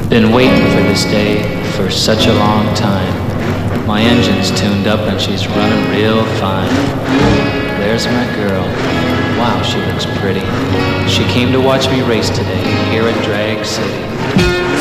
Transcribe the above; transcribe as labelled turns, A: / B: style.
A: Been waiting for this day for such a long time. My engine's tuned up and she's running real fine. There's my girl. Wow, she looks pretty. She came to watch me race today here at Drag City.